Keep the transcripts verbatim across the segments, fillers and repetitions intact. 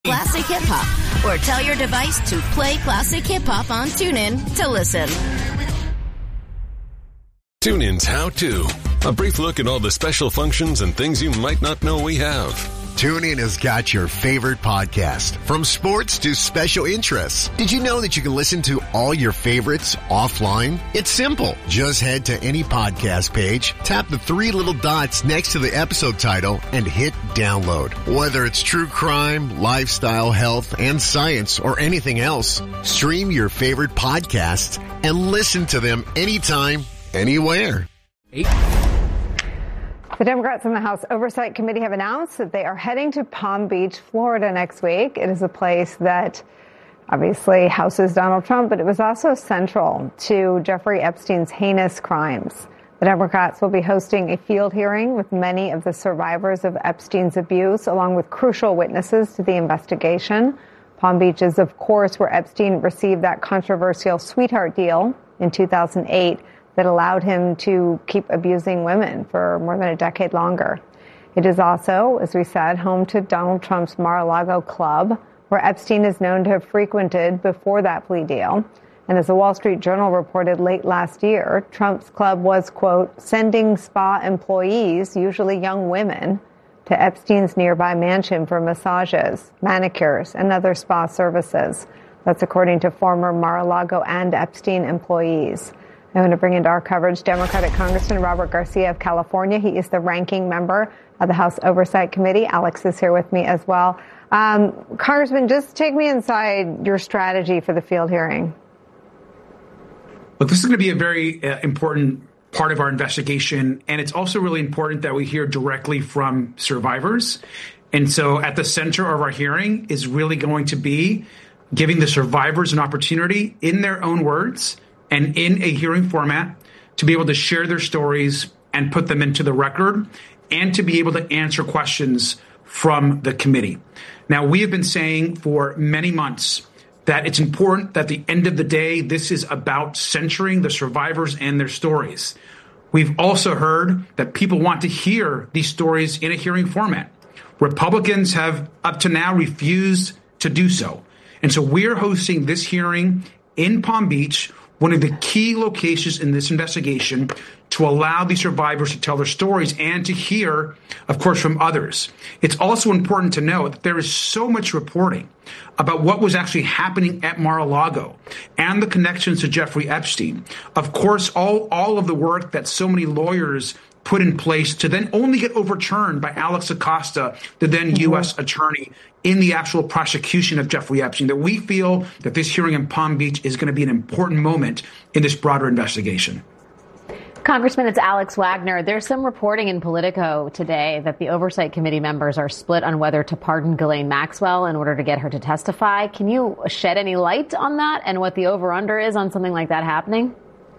Classic Hip Hop, or tell your device to play Classic Hip Hop on TuneIn to listen. TuneIn's How To. A brief look at all the special functions and things you might not know we have. TuneIn has got your favorite podcast, from sports to special interests. Did you know that you can listen to all your favorites offline? It's simple. Just head to any podcast page, tap the three little dots next to the episode title, and hit download. Whether it's true crime, lifestyle, health, and science, or anything else, stream your favorite podcasts and listen to them anytime, anywhere. Eight. The Democrats in the House Oversight Committee have announced that they are heading to Palm Beach, Florida next week. It is a place that obviously houses Donald Trump, but it was also central to Jeffrey Epstein's heinous crimes. The Democrats will be hosting a field hearing with many of the survivors of Epstein's abuse, along with crucial witnesses to the investigation. Palm Beach is, of course, where Epstein received that controversial sweetheart deal in two thousand eight. That allowed him to keep abusing women for more than a decade longer. It is also, as we said, home to Donald Trump's Mar-a-Lago club, where Epstein is known to have frequented before that plea deal. And as the Wall Street Journal reported late last year, Trump's club was, quote, sending spa employees, usually young women, to Epstein's nearby mansion for massages, manicures, and other spa services. That's according to former Mar-a-Lago and Epstein employees. I want to bring into our coverage Democratic Congressman Robert Garcia of California. He is the ranking member of the House Oversight Committee. Alex is here with me as well. Um, Congressman, just take me inside your strategy for the field hearing. Look, this is going to be a very uh, important part of our investigation, and it's also really important that we hear directly from survivors. And so at the center of our hearing is really going to be giving the survivors an opportunity in their own words and in a hearing format to be able to share their stories and put them into the record and to be able to answer questions from the committee. Now, we have been saying for many months that it's important that at the end of the day, this is about centering the survivors and their stories. We've also heard that people want to hear these stories in a hearing format. Republicans have up to now refused to do so. And so we're hosting this hearing in Palm Beach, one of the key locations in this investigation, to allow these survivors to tell their stories and to hear, of course, from others. It's also important to know that there is so much reporting about what was actually happening at Mar-a-Lago and the connections to Jeffrey Epstein. Of course, all, all of the work that so many lawyers put in place to then only get overturned by Alex Acosta, the then U S Mm-hmm. attorney in the actual prosecution of Jeffrey Epstein, that we feel that this hearing in Palm Beach is going to be an important moment in this broader investigation. Congressman, it's Alex Wagner. There's some reporting in Politico today that the Oversight Committee members are split on whether to pardon Ghislaine Maxwell in order to get her to testify. Can you shed any light on that and what the over-under is on something like that happening?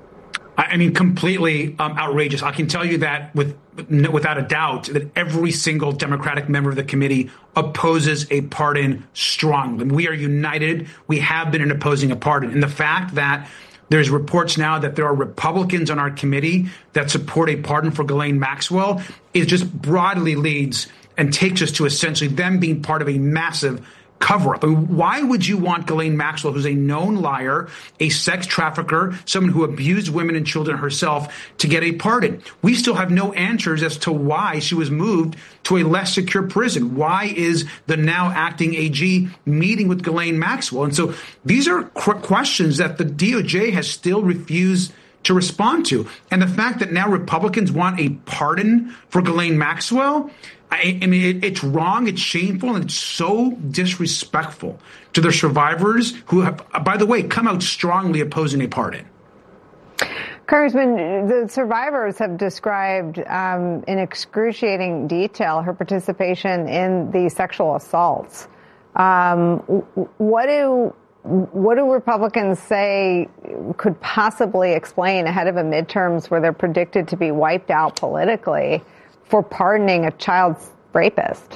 I mean, completely um, outrageous. I can tell you that with without a doubt that every single Democratic member of the committee opposes a pardon strongly. We are united. We have been in opposing a pardon. And the fact that there's reports now that there are Republicans on our committee that support a pardon for Ghislaine Maxwell, it just broadly leads and takes us to essentially them being part of a massive cover-up. I mean, why would you want Ghislaine Maxwell, who's a known liar, a sex trafficker, someone who abused women and children herself, to get a pardon? We still have no answers as to why she was moved to a less secure prison. Why is the now acting A G meeting with Ghislaine Maxwell? And so these are qu- questions that the D O J has still refused to respond to. And the fact that now Republicans want a pardon for Ghislaine Maxwell, I, I mean, it, it's wrong, it's shameful, and it's so disrespectful to their survivors who have, by the way, come out strongly opposing a pardon. Congressman, the survivors have described um, in excruciating detail her participation in the sexual assaults. Um, what do what do Republicans say could possibly explain ahead of a midterms where they're predicted to be wiped out politically for pardoning a child rapist?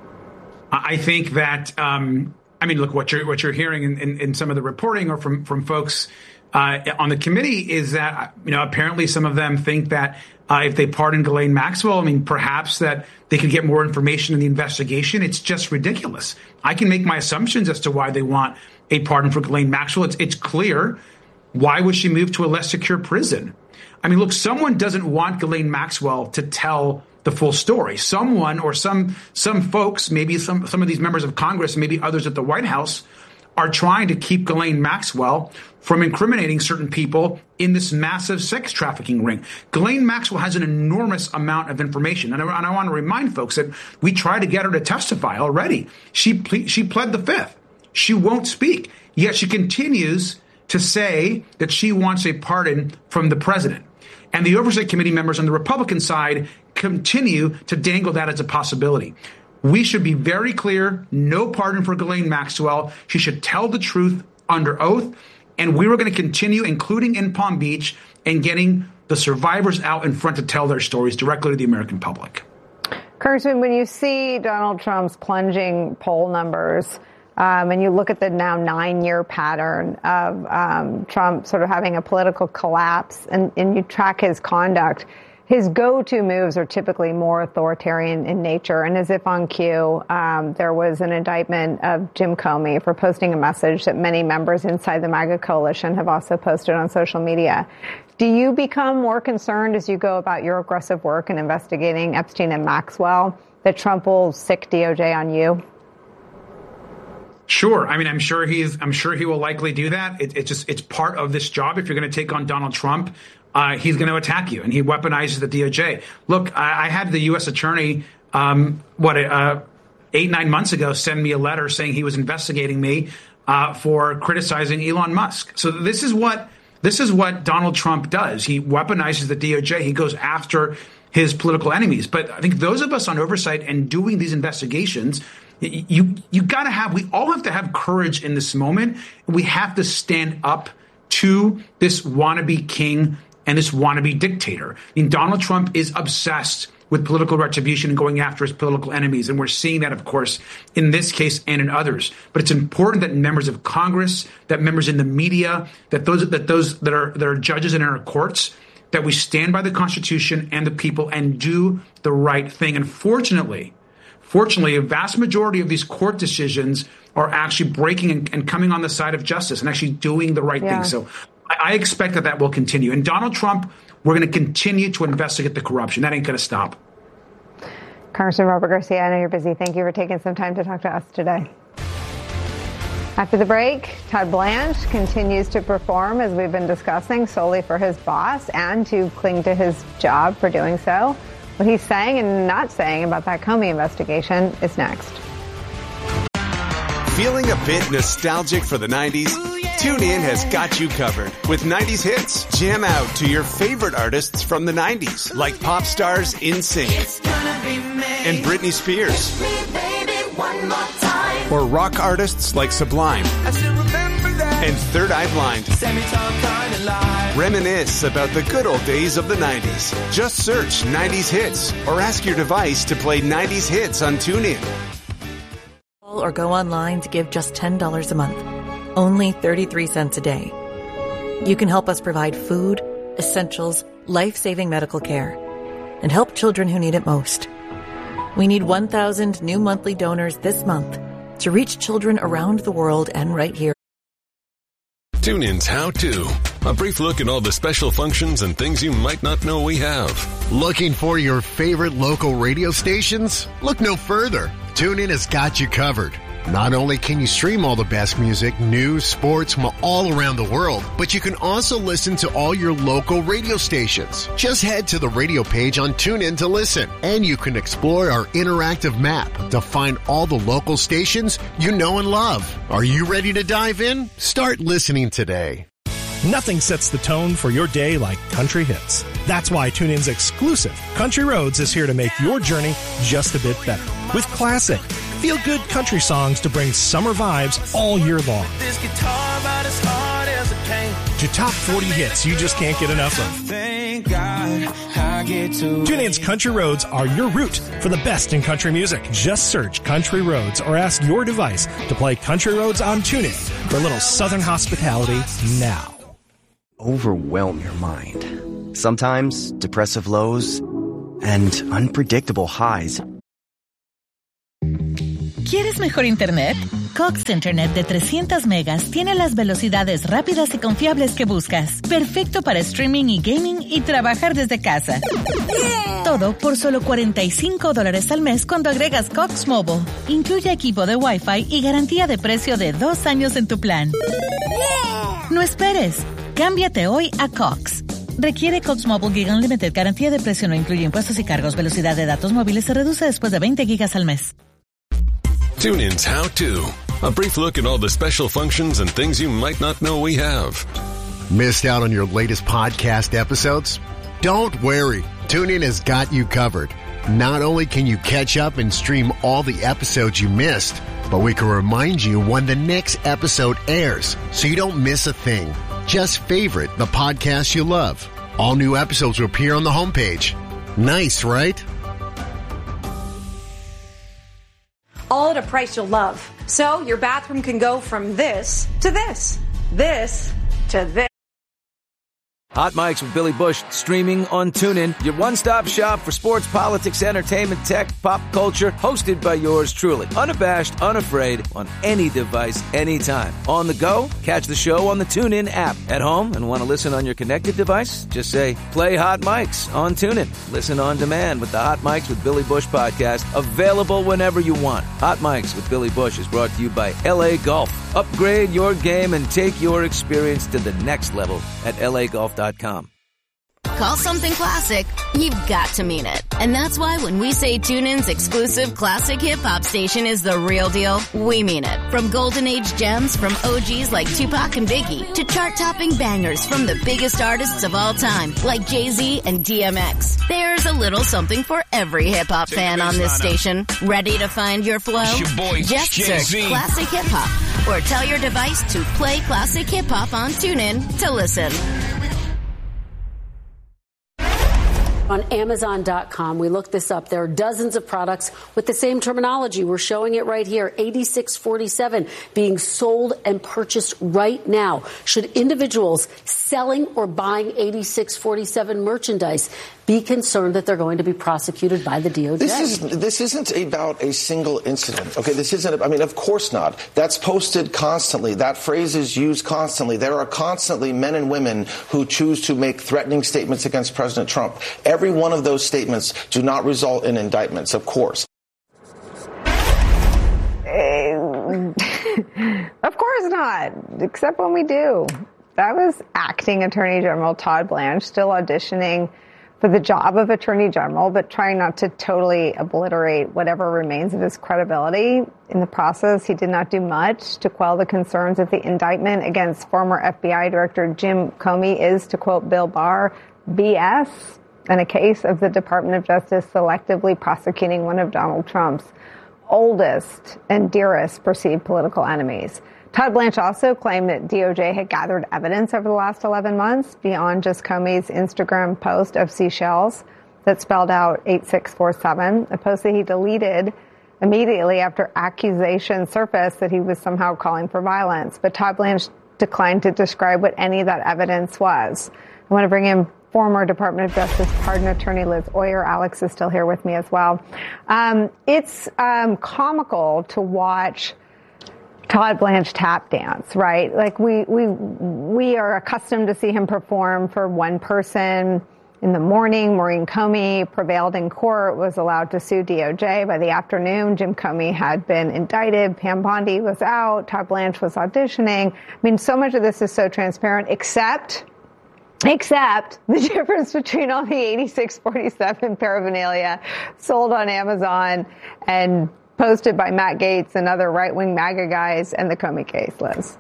I think that, um, I mean, look, what you're what you're hearing in, in, in some of the reporting or from, from folks uh, on the committee is that, you know, apparently some of them think that Uh, if they pardon Ghislaine Maxwell, I mean, perhaps that they could get more information in the investigation. It's just ridiculous. I can make my assumptions as to why they want a pardon for Ghislaine Maxwell. It's, it's clear. Why was she moved to a less secure prison? I mean, look, someone doesn't want Ghislaine Maxwell to tell the full story. Someone or some some folks, maybe some, some of these members of Congress, maybe others at the White House, are trying to keep Ghislaine Maxwell from incriminating certain people in this massive sex trafficking ring. Ghislaine Maxwell has an enormous amount of information. And I, and I want to remind folks that we tried to get her to testify already. She, ple- she pled the fifth. She won't speak. Yet she continues to say that she wants a pardon from the president. And the Oversight Committee members on the Republican side continue to dangle that as a possibility. We should be very clear, no pardon for Ghislaine Maxwell. She should tell the truth under oath. And we were going to continue, including in Palm Beach, and getting the survivors out in front to tell their stories directly to the American public. Congressman, when you see Donald Trump's plunging poll numbers, um, and you look at the now nine-year pattern of um, Trump sort of having a political collapse, and, and you track his conduct, his go-to moves are typically more authoritarian in nature. And as if on cue, um, there was an indictment of Jim Comey for posting a message that many members inside the MAGA coalition have also posted on social media. Do you become more concerned as you go about your aggressive work in investigating Epstein and Maxwell that Trump will sic D O J on you? Sure. I mean, I'm sure he's, I'm sure he will likely do that. It, it's just, it's part of this job. If you're going to take on Donald Trump, Uh, he's going to attack you, and he weaponizes the D O J. Look, I, I had the U S attorney, um, what, uh, eight, nine months ago, send me a letter saying he was investigating me uh, for criticizing Elon Musk. So this is what this is what Donald Trump does. He weaponizes the D O J. He goes after his political enemies. But I think those of us on oversight and doing these investigations, you you got to have, we all have to have courage in this moment. We have to stand up to this wannabe king and this wannabe dictator. I mean, Donald Trump is obsessed with political retribution and going after his political enemies. And we're seeing that, of course, in this case and in others. But it's important that members of Congress, that members in the media, that those that those that are that are judges in our courts, that we stand by the Constitution and the people and do the right thing. And fortunately, fortunately, a vast majority of these court decisions are actually breaking and, and coming on the side of justice and actually doing the right yeah. thing. So I expect that that will continue. And Donald Trump, we're going to continue to investigate the corruption. That ain't going to stop. Congressman Robert Garcia, I know you're busy. Thank you for taking some time to talk to us today. After the break, Todd Blanche continues to perform, as we've been discussing, solely for his boss and to cling to his job for doing so. What he's saying and not saying about that Comey investigation is next. Feeling a bit nostalgic for the nineties? TuneIn has got you covered with nineties hits. Jam out to your favorite artists from the nineties, like pop stars NSYNC and Britney Spears, or rock artists like Sublime and Third Eye Blind. Reminisce about the good old days of the nineties. Just search nineties hits or ask your device to play nineties hits on TuneIn. Or go online to give just ten dollars a month. Only thirty-three cents a day. You can help us provide food, essentials, life-saving medical care, and help children who need it most. We need one thousand new monthly donors this month to reach children around the world and right here. TuneIn's How To. A brief look at all the special functions and things you might not know we have. Looking for your favorite local radio stations? Look no further. TuneIn has got you covered. Not only can you stream all the best music, news, sports from all around the world, but you can also listen to all your local radio stations. Just head to the radio page on TuneIn to listen, and you can explore our interactive map to find all the local stations you know and love. Are you ready to dive in? Start listening today. Nothing sets the tone for your day like country hits. That's why TuneIn's exclusive Country Roads is here to make your journey just a bit better. With classic, feel-good country songs to bring summer vibes all year long. This guitar about as hard as it can. To top forty hits you just can't get enough of. Thank God I get to TuneIn's Country Roads are your route for the best in country music. Just search Country Roads or ask your device to play Country Roads on TuneIn for a little southern hospitality now. Overwhelm your mind. Sometimes depressive lows and unpredictable highs. ¿Quieres mejor internet? Cox Internet de trescientas megas tiene las velocidades rápidas y confiables que buscas. Perfecto para streaming y gaming y trabajar desde casa. Yeah. Todo por solo cuarenta y cinco dólares al mes cuando agregas Cox Mobile. Incluye equipo de Wi-Fi y garantía de precio de dos años en tu plan. Yeah. No esperes. Cámbiate hoy a Cox. Requiere Cox Mobile Gig Unlimited. Garantía de precio no incluye impuestos y cargos. Velocidad de datos móviles se reduce después de veinte gigas al mes. TuneIn's How To. A brief look at all the special functions and things you might not know we have. Missed out on your latest podcast episodes? Don't worry. TuneIn has got you covered. Not only can you catch up and stream all the episodes you missed, but we can remind you when the next episode airs so you don't miss a thing. Just favorite the podcast you love. All new episodes will appear on the homepage. Nice, right? All at a price you'll love. So your bathroom can go from this to this, this to this. Hot Mics with Billy Bush, streaming on TuneIn. Your one-stop shop for sports, politics, entertainment, tech, pop culture. Hosted by yours truly. Unabashed, unafraid, on any device, anytime. On the go? Catch the show on the TuneIn app. At home and want to listen on your connected device? Just say, play Hot Mics on TuneIn. Listen on demand with the Hot Mics with Billy Bush podcast. Available whenever you want. Hot Mics with Billy Bush is brought to you by L A Golf. Upgrade your game and take your experience to the next level at L A golf dot com. Call something classic, you've got to mean it. And that's why when we say TuneIn's exclusive classic hip-hop station is the real deal, we mean it. From golden age gems from O Gs like Tupac and Biggie to chart-topping bangers from the biggest artists of all time like Jay-Z and D M X. There's a little something for every hip-hop fan on this station. Ready to find your flow? Your boy, Just Jay-Z. search Classic Hip-Hop or tell your device to play Classic Hip-Hop on TuneIn to listen. On Amazon dot com, we looked this up. There are dozens of products with the same terminology. We're showing it right here. eighty-six forty-seven being sold and purchased right now. Should individuals selling or buying eighty-six forty-seven merchandise be concerned that they're going to be prosecuted by the D O J? This is this isn't about a single incident. Okay, this isn't. I mean, of course not. That's posted constantly. That phrase is used constantly. There are constantly men and women who choose to make threatening statements against President Trump. Every one of those statements do not result in indictments, of course. Of course not, except when we do. That was Acting Attorney General Todd Blanche, still auditioning for the job of Attorney General, but trying not to totally obliterate whatever remains of his credibility. In the process, he did not do much to quell the concerns that the indictment against former F B I Director Jim Comey is, to quote Bill Barr, B S, and a case of the Department of Justice selectively prosecuting one of Donald Trump's oldest and dearest perceived political enemies. Todd Blanche also claimed that D O J had gathered evidence over the last eleven months beyond just Comey's Instagram post of seashells that spelled out eight six four seven, a post that he deleted immediately after accusations surfaced that he was somehow calling for violence. But Todd Blanche declined to describe what any of that evidence was. I want to bring in former Department of Justice Pardon Attorney Liz Oyer. Alex is still here with me as well. Um, it's um, comical to watch Todd Blanche tap dance, right? Like we we we are accustomed to see him perform for one person. In the morning, Maureen Comey prevailed in court, was allowed to sue D O J. By the afternoon, Jim Comey had been indicted. Pam Bondi was out. Todd Blanche was auditioning. I mean, so much of this is so transparent, except Except the difference between all the eighty-six forty-seven paraphernalia sold on Amazon and posted by Matt Gaetz and other right-wing MAGA guys and the Comey case, Liz.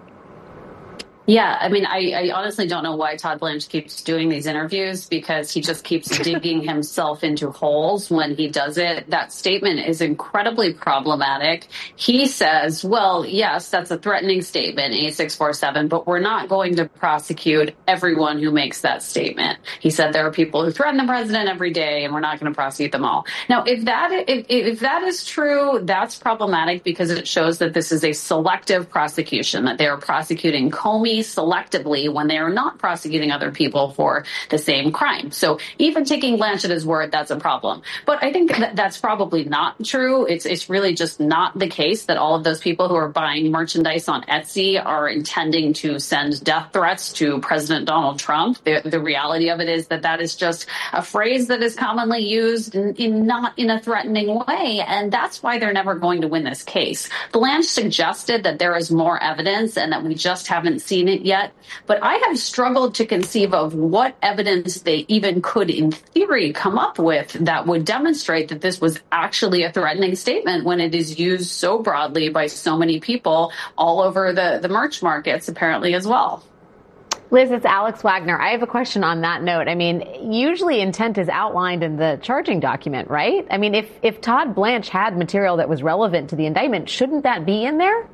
Yeah, I mean, I, I honestly don't know why Todd Blanche keeps doing these interviews, because he just keeps digging himself into holes when he does it. That statement is incredibly problematic. He says, well, yes, that's a threatening statement, eighty-six forty-seven, but we're not going to prosecute everyone who makes that statement. He said there are people who threaten the president every day, and we're not going to prosecute them all. Now, if that if, if that is true, that's problematic, because it shows that this is a selective prosecution, that they are prosecuting Comey very selectively when they are not prosecuting other people for the same crime. So even taking Blanche at his word, that's a problem. But I think that that's probably not true. It's it's really just not the case that all of those people who are buying merchandise on Etsy are intending to send death threats to President Donald Trump. The, the reality of it is that that is just a phrase that is commonly used in, in not in a threatening way. And that's why they're never going to win this case. Blanche suggested that there is more evidence and that we just haven't seen it yet. But I have struggled to conceive of what evidence they even could, in theory, come up with that would demonstrate that this was actually a threatening statement when it is used so broadly by so many people all over the, the merch markets, apparently, as well. Liz, it's Alex Wagner. I have a question on that note. I mean, usually intent is outlined in the charging document, right? I mean, if, if Todd Blanche had material that was relevant to the indictment, shouldn't that be in there?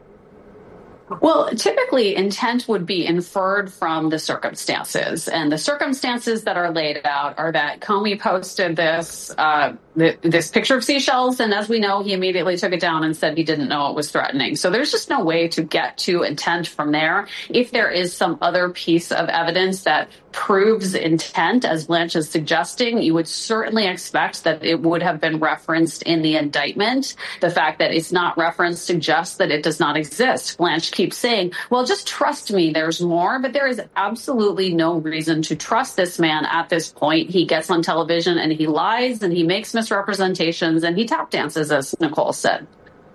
Well, typically intent would be inferred from the circumstances, and the circumstances that are laid out are that Comey posted this uh, th- this picture of seashells, and as we know, he immediately took it down and said he didn't know it was threatening. So there's just no way to get to intent from there. If there is some other piece of evidence that proves intent, as Blanche is suggesting, you would certainly expect that it would have been referenced in the indictment. The fact that it's not referenced suggests that it does not exist. Blanche keeps saying, well, just trust me, there's more, but there is absolutely no reason to trust this man at this point. He gets on television and he lies and he makes misrepresentations and he tap dances, as Nicole said.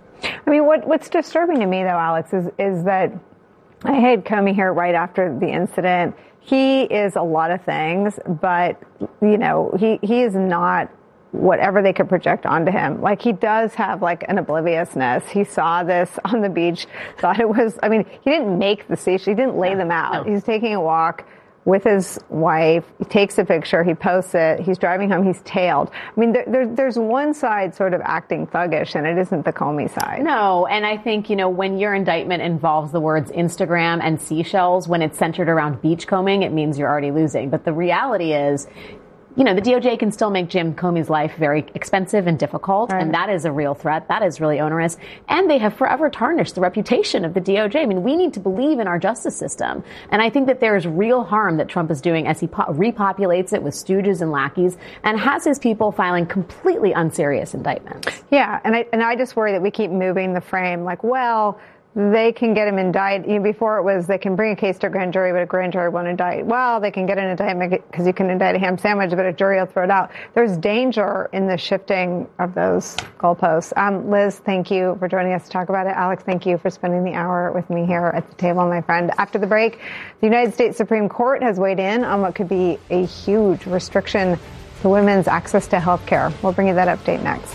I mean, what, what's disturbing to me, though, Alex, is, is that I had Comey here right after the incident. He is a lot of things, but, you know, he, he is not whatever they could project onto him. Like, he does have, like, an obliviousness. He saw this on the beach, thought it was, I mean, he didn't make the seashell. He didn't lay them out. No. He's taking a walk with his wife. He takes a picture. He posts it. He's driving home. He's tailed. I mean, there, there, there's one side sort of acting thuggish, and it isn't the Comey side. No, and I think, you know, when your indictment involves the words Instagram and seashells, when it's centered around beachcombing, it means you're already losing. But the reality is, you know, the D O J can still make Jim Comey's life very expensive and difficult, right. And that is a real threat. That is really onerous. And they have forever tarnished the reputation of the D O J. I mean, we need to believe in our justice system. And I think that there is real harm that Trump is doing as he po- repopulates it with stooges and lackeys and has his people filing completely unserious indictments. Yeah, and I, and I just worry that we keep moving the frame like, well, they can get him indicted. You know, before it was they can bring a case to a grand jury, but a grand jury won't indict. Well, they can get an indictment because you can indict a ham sandwich, but a jury will throw it out. There's danger in the shifting of those goalposts. Um, Liz, thank you for joining us to talk about it. Alex, thank you for spending the hour with me here at the table, my friend. After the break, the United States Supreme Court has weighed in on what could be a huge restriction to women's access to health care. We'll bring you that update next.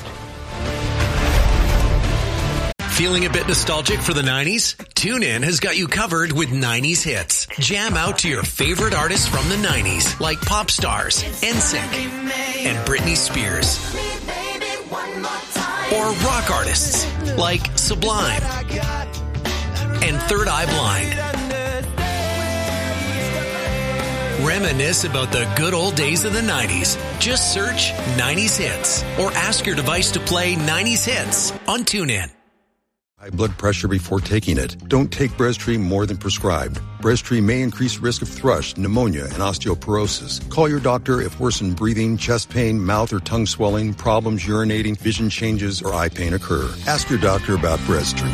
Feeling a bit nostalgic for the nineties? TuneIn has got you covered with nineties hits. Jam out to your favorite artists from the nineties, like pop stars, N Sync, and Britney Spears. Or rock artists, like Sublime and Third Eye Blind. Reminisce about the good old days of the nineties. Just search nineties hits or ask your device to play nineties hits on TuneIn. High blood pressure before taking it. Don't take Breztri more than prescribed. Breztri may increase risk of thrush, pneumonia, and osteoporosis. Call your doctor if worsened breathing, chest pain, mouth or tongue swelling, problems urinating, vision changes, or eye pain occur. Ask your doctor about Breztri.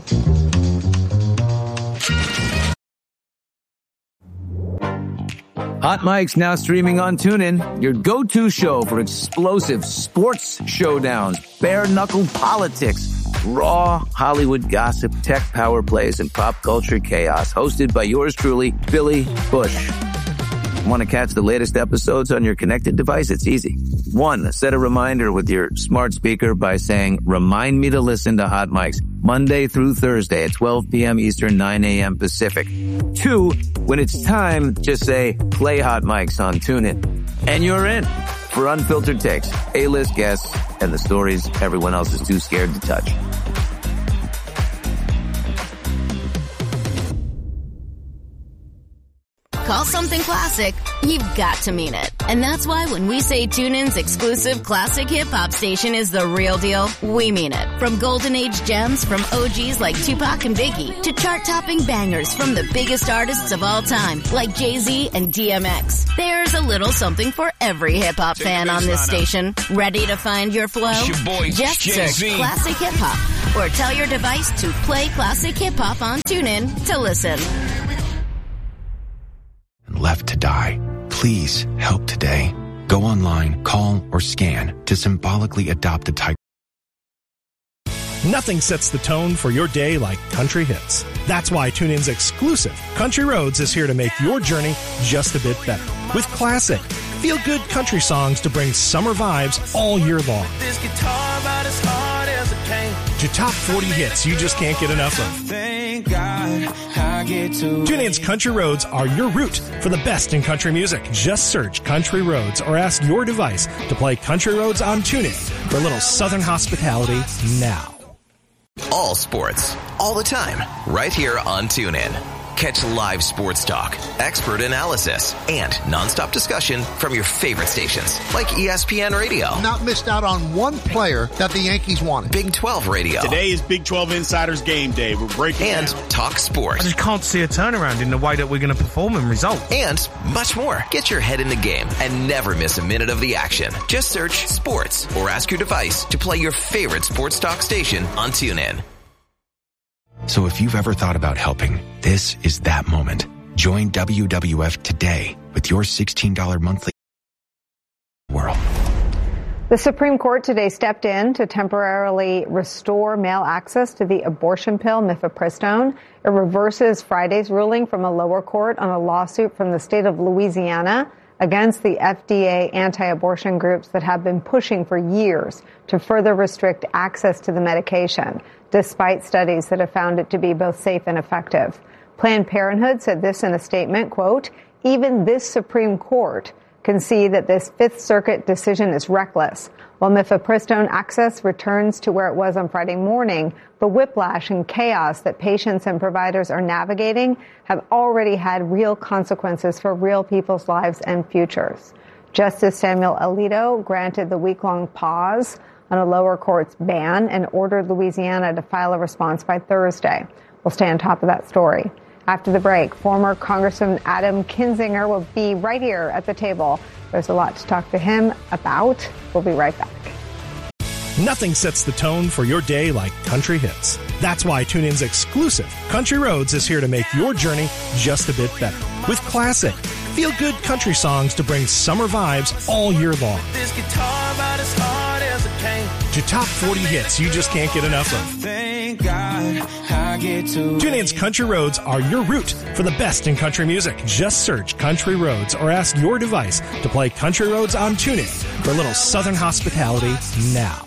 Hot Mike's now streaming on TuneIn, your go-to show for explosive sports showdowns, bare-knuckle politics, raw Hollywood gossip, tech power plays, and pop culture chaos. Hosted by yours truly, Billy Bush. Want to catch the latest episodes on your connected device? It's easy. One, set a reminder with your smart speaker by saying, remind me to listen to Hot Mike's Monday through Thursday at twelve p.m. Eastern, nine a.m. Pacific. Two, when it's time, just say, play Hot Mike's on TuneIn. And you're in for unfiltered takes, A-list guests, and the stories everyone else is too scared to touch. call something classic, you've got to mean it. And that's why when we say TuneIn's exclusive classic hip-hop station is the real deal, we mean it. From golden age gems from O Gs like Tupac and Biggie to chart-topping bangers from the biggest artists of all time like Jay-Z and D M X. There's a little something for every hip-hop fan on this station. Ready to find your flow? It's your boy, Just Jay-Z. search classic hip-hop or tell your device to play classic hip-hop on TuneIn to listen. Left to die. Please help today. Go online, call, or scan to symbolically adopt a type. Nothing sets the tone for your day like country hits. That's why TuneIn's exclusive Country Roads is here to make your journey just a bit better. With classic, feel-good country songs to bring summer vibes all year long. This guitar about as hard as it came. To top forty hits you just can't get enough of. Thank God I get to TuneIn's Country Roads are your route for the best in country music. Just search Country Roads or ask your device to play Country Roads on TuneIn for a little Southern hospitality now. All sports, all the time, right here on TuneIn. Catch live sports talk, expert analysis, and nonstop discussion from your favorite stations, like E S P N Radio. Not missed out on one player that the Yankees wanted. Big twelve Radio. Today is Big twelve Insiders Game Day. We're breaking And down. Talk Sports. I just can't see a turnaround in the way that we're going to perform and result. And much more. Get your head in the game and never miss a minute of the action. Just search sports or ask your device to play your favorite sports talk station on TuneIn. So if you've ever thought about helping, this is that moment. Join W W F today with your sixteen dollars monthly world. The Supreme Court today stepped in to temporarily restore male access to the abortion pill mifepristone. It reverses Friday's ruling from a lower court on a lawsuit from the state of Louisiana against the F D A anti-abortion groups that have been pushing for years to further restrict access to the medication, despite studies that have found it to be both safe and effective. Planned Parenthood said this in a statement, quote, "Even this Supreme Court can see that this Fifth Circuit decision is reckless. While mifepristone access returns to where it was on Friday morning, the whiplash and chaos that patients and providers are navigating have already had real consequences for real people's lives and futures." Justice Samuel Alito granted the week-long pause on a lower court's ban and ordered Louisiana to file a response by Thursday. We'll stay on top of that story. After the break, former Congressman Adam Kinzinger will be right here at the table. There's a lot to talk to him about. We'll be right back. Nothing sets the tone for your day like country hits. That's why TuneIn's exclusive Country Roads is here to make your journey just a bit better. With classic, feel-good country songs to bring summer vibes all year long. This guitar about as hard as it came. To top forty hits you just can't get enough of. Thank God I get to TuneIn's Country Roads are your route for the best in country music. Just search Country Roads or ask your device to play Country Roads on TuneIn for a little Southern hospitality now.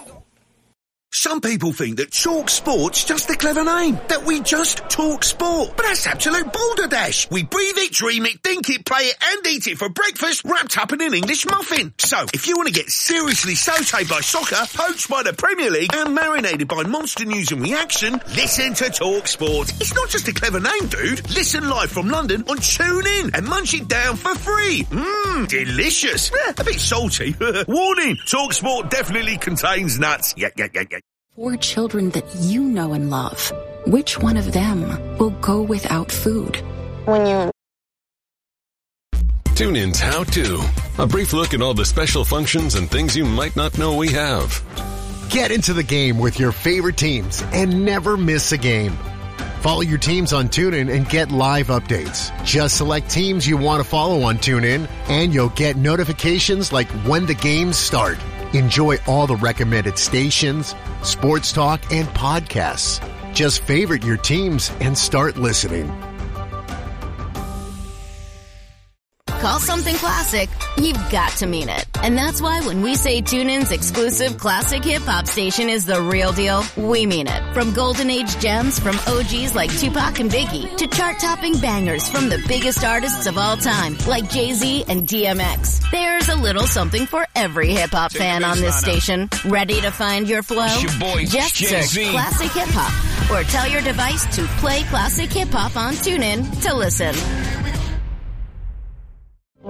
Some people think that Talk Sport's just a clever name, that we just talk sport. But that's absolute balderdash. We breathe it, dream it, think it, play it, and eat it for breakfast wrapped up in an English muffin. So, if you want to get seriously sautéed by soccer, poached by the Premier League, and marinated by monster news and reaction, listen to Talk Sport. It's not just a clever name, dude. Listen live from London on TuneIn and munch it down for free. Mmm, delicious. Eh, a bit salty. Warning, Talk Sport definitely contains nuts. Yeah, yeah, yeah, yeah. Four children that you know and love. Which one of them will go without food? When you TuneIn's How To. A brief look at all the special functions and things you might not know we have. Get into the game with your favorite teams and never miss a game. Follow your teams on TuneIn and get live updates. Just select teams you want to follow on TuneIn and you'll get notifications like when the games start. Enjoy all the recommended stations, sports talk, and podcasts. Just favorite your teams and start listening. Call something classic, you've got to mean it. And that's why when we say TuneIn's exclusive classic hip-hop station is the real deal, we mean it. From golden age gems from O Gs like Tupac and Biggie to chart-topping bangers from the biggest artists of all time like Jay-Z and D M X. There's a little something for every hip-hop fan on this station. Ready to find your flow? It's your boy, Just Jay-Z. search classic hip-hop or tell your device to play classic hip-hop on TuneIn to listen.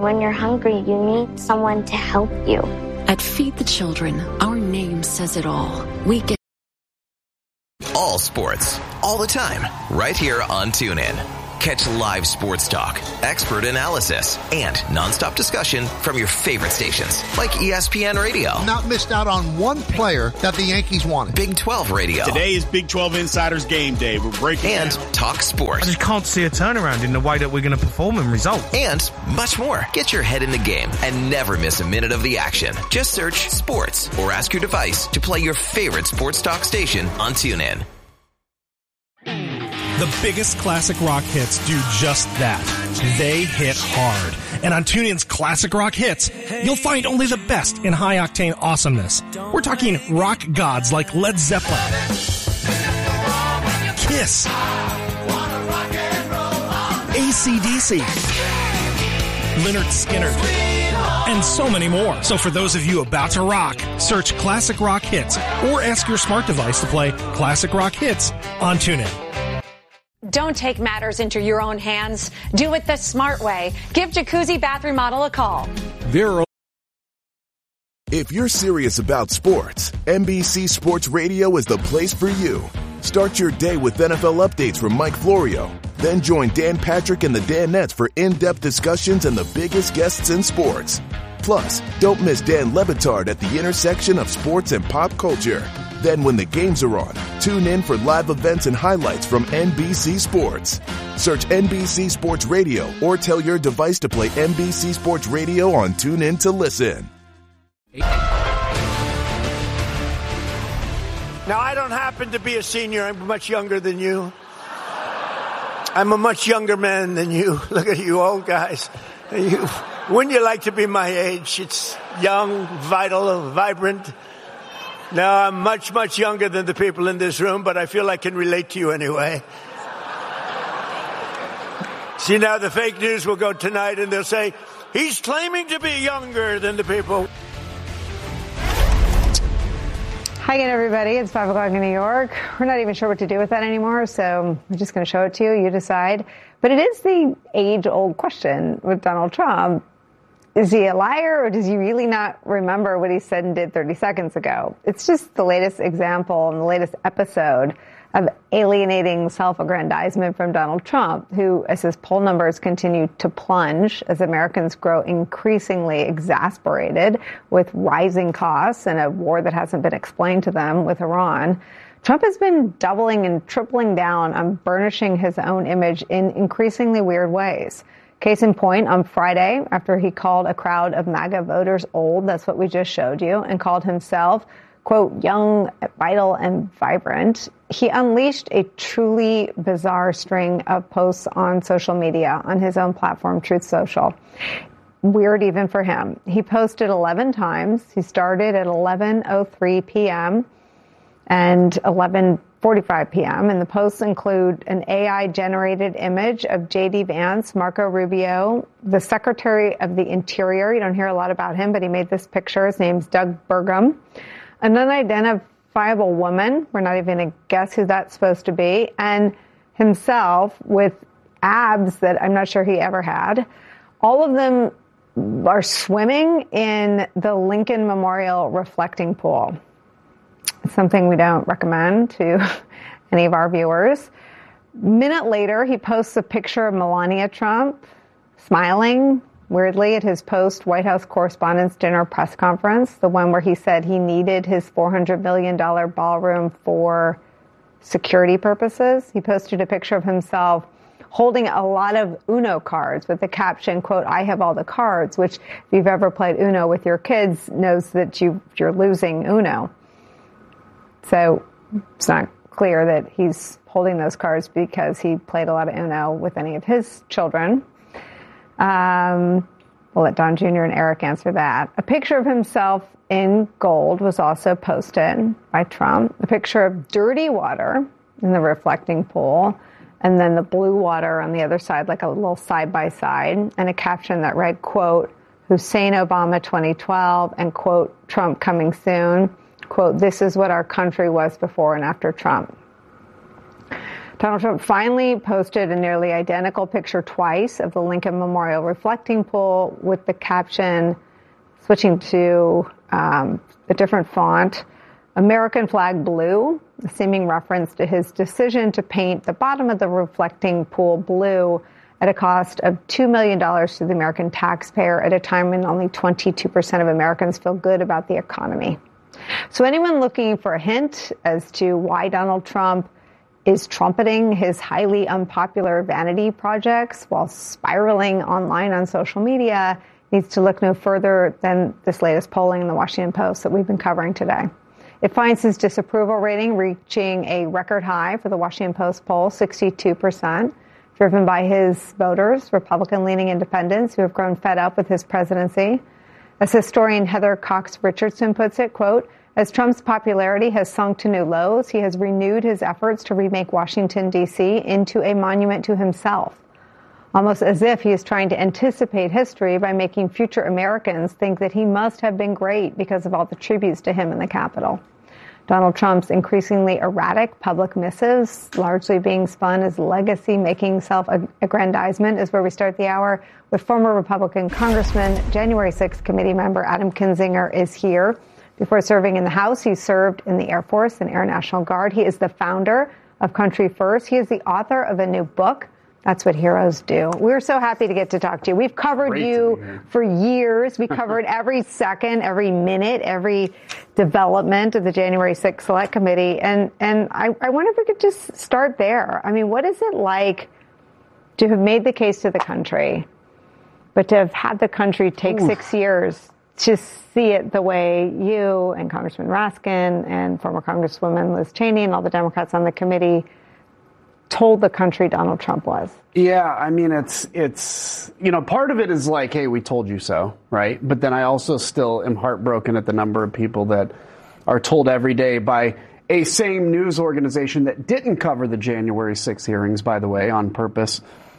When you're hungry, you need someone to help you. At Feed the Children, our name says it all. We get All sports, all the time, right here on TuneIn. Catch live sports talk, expert analysis, and nonstop discussion from your favorite stations like E S P N Radio. Not missed out on one player that the Yankees wanted. Big twelve Radio. Today is Big twelve Insiders Game Day. We're breaking And down. Talk Sports. I just can't see a turnaround in the way that we're going to perform and result. And much more. Get your head in the game and never miss a minute of the action. Just search sports or ask your device to play your favorite sports talk station on TuneIn. The biggest classic rock hits do just that. They hit hard. And on TuneIn's Classic Rock Hits, you'll find only the best in high-octane awesomeness. We're talking rock gods like Led Zeppelin, Kiss, A C D C, Lynyrd Skynyrd, and so many more. So for those of you about to rock, search Classic Rock Hits or ask your smart device to play Classic Rock Hits on TuneIn. Don't take matters into your own hands. Do it the smart way. Give Jacuzzi Bath Remodel a call. There are If you're serious about sports, N B C Sports Radio is the place for you. Start your day with N F L updates from Mike Florio. Then join Dan Patrick and the Danettes for in-depth discussions and the biggest guests in sports. Plus, don't miss Dan Le Batard at the intersection of sports and pop culture. Then when the games are on, tune in for live events and highlights from N B C Sports. Search N B C Sports Radio or tell your device to play N B C Sports Radio on TuneIn to listen. Now, I don't happen to be a senior. I'm much younger than you. I'm a much younger man than you. Look at you old guys. You, wouldn't you like to be my age? It's young, vital, vibrant. Now, I'm much, much younger than the people in this room, but I feel I can relate to you anyway. See, now the fake news will go tonight and they'll say, he's claiming to be younger than the people. Hi again, everybody. It's five o'clock in New York. We're not even sure what to do with that anymore, so I'm just going to show it to you. You decide. But it is the age-old question with Donald Trump. Is he a liar, or does he really not remember what he said and did thirty seconds ago? It's just the latest example and the latest episode of alienating self-aggrandizement from Donald Trump, who, as his poll numbers continue to plunge, as Americans grow increasingly exasperated with rising costs and a war that hasn't been explained to them with Iran, Trump has been doubling and tripling down on burnishing his own image in increasingly weird ways. Case in point, on Friday, after he called a crowd of MAGA voters old, that's what we just showed you, and called himself, quote, young, vital, and vibrant, he unleashed a truly bizarre string of posts on social media on his own platform, Truth Social. Weird even for him. He posted eleven times. He started at eleven oh three p.m. and eleven forty-five p.m. And the posts include an A I-generated image of J D. Vance, Marco Rubio, the Secretary of the Interior. You don't hear a lot about him, but he made this picture. His name's Doug Burgum. An unidentifiable woman. We're not even going to guess who that's supposed to be. And himself with abs that I'm not sure he ever had. All of them are swimming in the Lincoln Memorial reflecting pool. Something we don't recommend to any of our viewers. Minute later, he posts a picture of Melania Trump smiling weirdly at his post-White House Correspondents' Dinner press conference, the one where he said he needed his four hundred million dollars ballroom for security purposes. He posted a picture of himself holding a lot of Uno cards with the caption, quote, I have all the cards, which if you've ever played Uno with your kids knows that you, you're losing Uno. So it's not clear that he's holding those cards because he played a lot of Uno with any of his children. Um, we'll let Don Junior and Eric answer that. A picture of himself in gold was also posted by Trump. A picture of dirty water in the reflecting pool, and then the blue water on the other side, like a little side-by-side, and a caption that read, quote, Hussein Obama twenty twelve, and, quote, Trump coming soon. Quote, this is what our country was before and after Trump. Donald Trump finally posted a nearly identical picture twice of the Lincoln Memorial reflecting pool with the caption, switching to um, a different font, American flag blue, a seeming reference to his decision to paint the bottom of the reflecting pool blue at a cost of two million dollars to the American taxpayer at a time when only twenty-two percent of Americans feel good about the economy. So anyone looking for a hint as to why Donald Trump is trumpeting his highly unpopular vanity projects while spiraling online on social media needs to look no further than this latest polling in the Washington Post that we've been covering today. It finds his disapproval rating reaching a record high for the Washington Post poll, sixty-two percent, driven by his voters, Republican-leaning independents who have grown fed up with his presidency. As historian Heather Cox Richardson puts it, quote, as Trump's popularity has sunk to new lows, he has renewed his efforts to remake Washington, D C into a monument to himself, almost as if he is trying to anticipate history by making future Americans think that he must have been great because of all the tributes to him in the Capitol. Donald Trump's increasingly erratic public missives, largely being spun as legacy-making self-aggrandizement, is where we start the hour with former Republican Congressman, January sixth committee member Adam Kinzinger is here. Before serving in the House, he served in the Air Force and Air National Guard. He is the founder of Country First. He is the author of a new book, That's What Heroes Do. We're so happy to get to talk to you. We've covered Great you for years. We covered every second, every minute, every development of the January sixth Select Committee. And, and I, I wonder if we could just start there. I mean, what is it like to have made the case to the country, but to have had the country take Ooh. six years to see it the way you and Congressman Raskin and former Congresswoman Liz Cheney and all the Democrats on the committee told the country Donald Trump was? Yeah, I mean, it's, it's, you know, part of it is like, hey, we told you so, right? But then I also still am heartbroken at the number of people that are told every day by a same news organization that didn't cover the January sixth hearings, by the way, on purpose,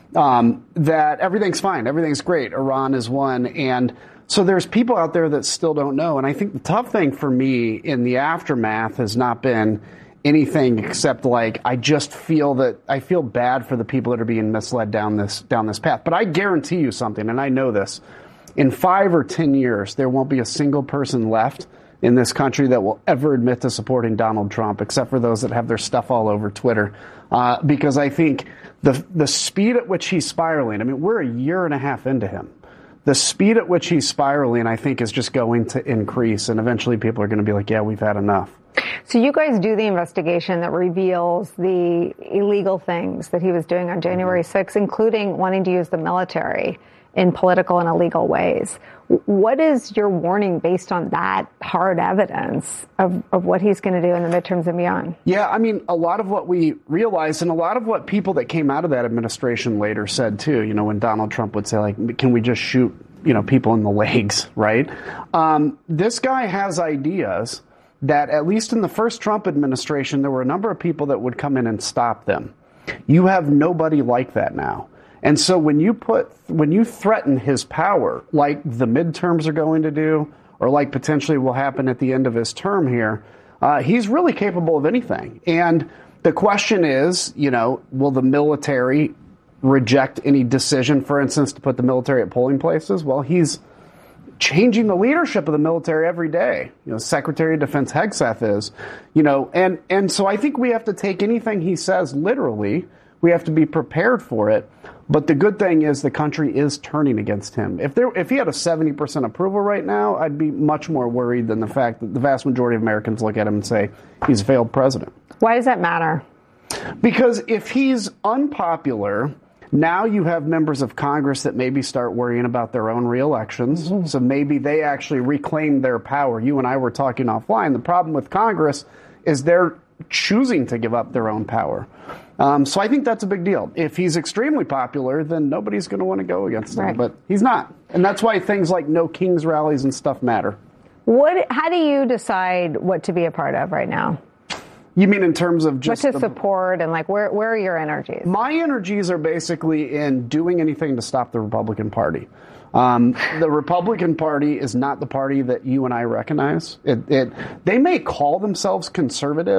um, that everything's fine, everything's great, Iran is one, and so there's people out there that still don't know. And I think the tough thing for me in the aftermath has not been anything except like I just feel that I feel bad for the people that are being misled down this down this path. But I guarantee you something, and I know this. In five or ten years, there won't be a single person left in this country that will ever admit to supporting Donald Trump, except for those that have their stuff all over Twitter. Uh, because I think the the speed at which he's spiraling, I mean, we're a year and a half into him. The speed at which he's spiraling, I think, is just going to increase. And eventually people are going to be like, yeah, we've had enough. So you guys do the investigation that reveals the illegal things that he was doing on January sixth, including wanting to use the military in political and illegal ways. What is your warning based on that hard evidence of, of what he's going to do in the midterms and beyond? Yeah, I mean, a lot of what we realized and a lot of what people that came out of that administration later said, too, you know, when Donald Trump would say, like, can we just shoot, you know, people in the legs, right? Um, this guy has ideas that, at least in the first Trump administration, there were a number of people that would come in and stop them. You have nobody like that now. And so when you put, when you threaten his power, like the midterms are going to do, or like potentially will happen at the end of his term here, uh, he's really capable of anything. And the question is, you know, will the military reject any decision, for instance, to put the military at polling places? Well, he's changing the leadership of the military every day. You know, Secretary of Defense Hegseth is, you know, and, and so I think we have to take anything he says literally. We have to be prepared for it. But the good thing is the country is turning against him. If there, if he had a seventy percent approval right now, I'd be much more worried than the fact that the vast majority of Americans look at him and say he's a failed president. Why does that matter? Because if he's unpopular, now you have members of Congress that maybe start worrying about their own reelections. Mm-hmm. So maybe they actually reclaim their power. You and I were talking offline. The problem with Congress is they're choosing to give up their own power. Um, so I think that's a big deal. If he's extremely popular, then nobody's going to want to go against him. Right. But he's not. And that's why things like no Kings rallies and stuff matter. What? How do you decide what to be a part of right now? You mean in terms of just... What to support and, like, where, where are your energies? My energies are basically in doing anything to stop the Republican Party. Um, the Republican Party is not the party that you and I recognize. It, it, they may call themselves conservative,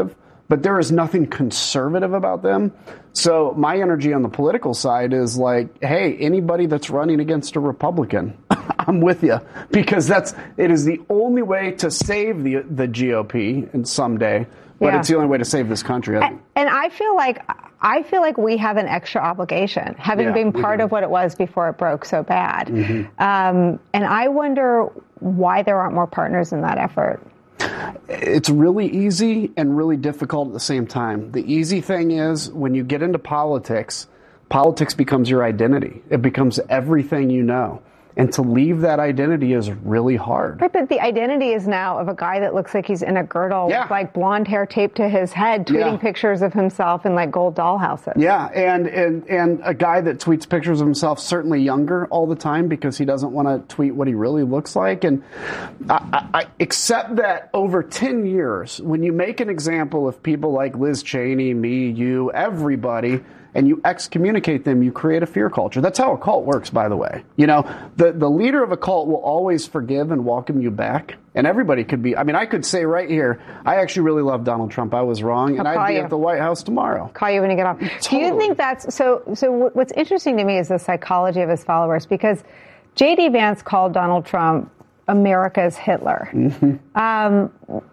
but there is nothing conservative about them. So my energy on the political side is like, hey, anybody that's running against a Republican, I'm with you, because that's it is the only way to save the the G O P and someday, but Yeah. it's the only way to save this country. And, and I feel like I feel like we have an extra obligation, having Yeah, been we part do. of what it was before it broke so bad. Mhm. Um, and I wonder why there aren't more partners in that effort. It's really easy and really difficult at the same time. The easy thing is when you get into politics, politics becomes your identity. It becomes everything you know. And to leave that identity is really hard. Right, but the identity is now of a guy that looks like he's in a girdle with like blonde hair taped to his head, tweeting Yeah. pictures of himself in like gold dollhouses. Yeah, and, and and a guy that tweets pictures of himself certainly younger all the time because he doesn't want to tweet what he really looks like. And I, I, I accept that over ten years, when you make an example of people like Liz Cheney, me, you, everybody, and you excommunicate them, you create a fear culture. That's how a cult works, by the way. You know, the, the leader of a cult will always forgive and welcome you back. And everybody could be, I mean, I could say right here, I actually really love Donald Trump. I was wrong, and I'll call I'd be you. at the White House tomorrow. Call you when you get off. Do you think that's so? So what- what's interesting to me is the psychology of his followers, because J D Vance called Donald Trump America's Hitler. Um,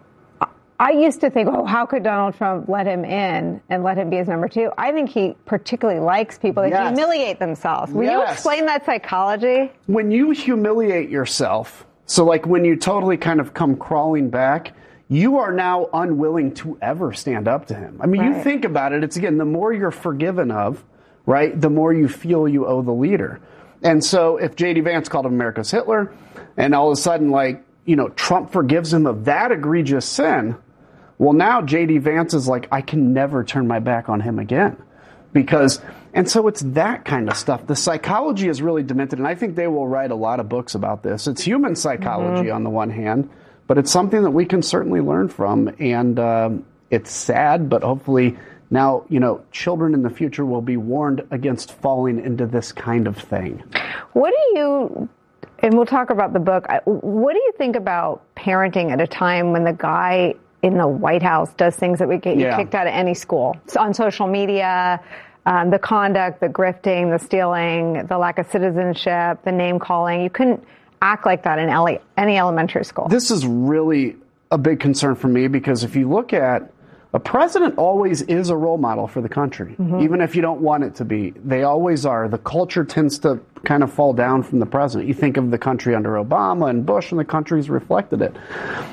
I used to think, oh, how could Donald Trump let him in and let him be his number two? I think he particularly likes people that Yes. humiliate themselves. Will you Yes. explain that psychology? When you humiliate yourself, so like when you totally kind of come crawling back, you are now unwilling to ever stand up to him. I mean, you Right. think about it, it's again, the more you're forgiven of, right, the more you feel you owe the leader. And so if J D Vance called him America's Hitler, and all of a sudden, like, you know, Trump forgives him of that egregious sin, well, now J D Vance is like, I can never turn my back on him again. Because, and so it's that kind of stuff. The psychology is really demented, and I think they will write a lot of books about this. It's human psychology Mhm. on the one hand, but it's something that we can certainly learn from. And um, it's sad, but hopefully now, you know, children in the future will be warned against falling into this kind of thing. What do you, and we'll talk about the book, I- what do you think about parenting at a time when the guy in the White House does things that would get you Yeah. kicked out of any school? So on social media, um, the conduct, the grifting, the stealing, the lack of citizenship, the name calling. You couldn't act like that in ele- any elementary school. This is really a big concern for me because if you look at a president always is a role model for the country, Mhm. even if you don't want it to be. They always are. The culture tends to kind of fall down from the president. You think of the country under Obama and Bush, and the country's reflected it.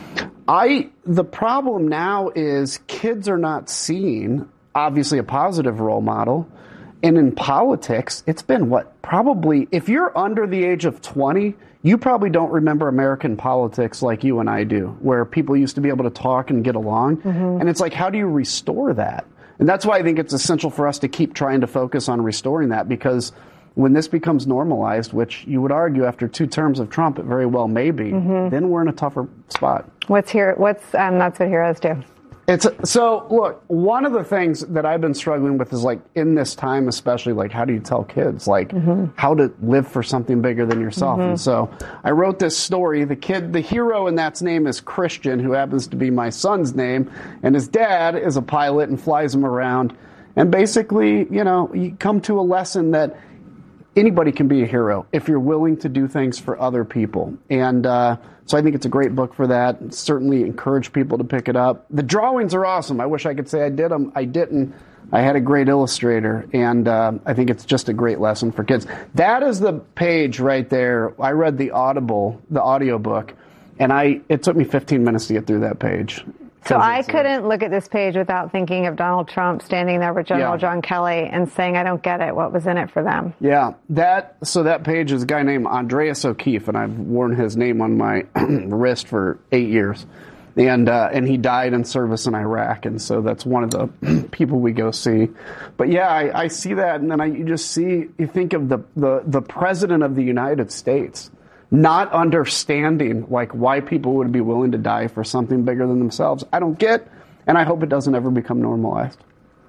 I the problem now is kids are not seeing, obviously, a positive role model. And in politics, it's been what? Probably, if you're under the age of twenty, you probably don't remember American politics like you and I do, where people used to be able to talk and get along. Mhm. And it's like, how do you restore that? And that's why I think it's essential for us to keep trying to focus on restoring that, because when this becomes normalized, which you would argue after two terms of Trump, it very well may be, Mhm. then we're in a tougher spot. What's here? What's um, That's What Heroes Do? It's so look, one of the things that I've been struggling with is like in this time, especially like how do you tell kids like Mhm. how to live for something bigger than yourself? Mhm. And so I wrote this story. The kid, the hero in that's name is Christian, who happens to be my son's name, and his dad is a pilot and flies him around. And basically, you know, you come to a lesson that anybody can be a hero if you're willing to do things for other people. And uh, so I think it's a great book for that. Certainly encourage people to pick it up. The drawings are awesome. I wish I could say I did them. I didn't. I had a great illustrator, and uh, I think it's just a great lesson for kids. That is the page right there. I read the Audible, the audiobook, and I it took me fifteen minutes to get through that page. So I couldn't look at this page without thinking of Donald Trump standing there with General Yeah. John Kelly and saying, I don't get it. What was in it for them? Yeah, that so that page is a guy named Andreas O'Keefe, and I've worn his name on my wrist for eight years, and uh, and he died in service in Iraq, and so that's one of the people we go see. But yeah, I, I see that, and then I you just see you think of the the the president of the United States not understanding like why people would be willing to die for something bigger than themselves. I don't get, and I hope it doesn't ever become normalized.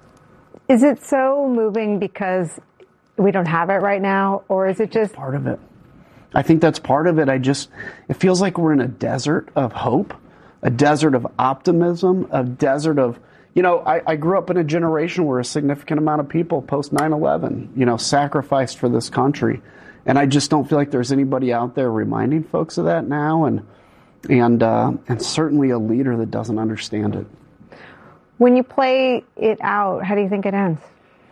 Is it so moving because we don't have it right now, or is it just part of it? I think that's part of it. I just, it feels like we're in a desert of hope, a desert of optimism, a desert of you know, I, I grew up in a generation where a significant amount of people post nine eleven, you know, sacrificed for this country. And I just don't feel like there's anybody out there reminding folks of that now, and and uh, and certainly a leader that doesn't understand it. When you play it out, how do you think it ends?